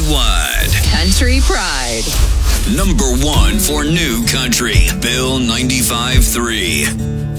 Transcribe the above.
worldwide. Country Pride. Number 1 for new country, Bill 95.3.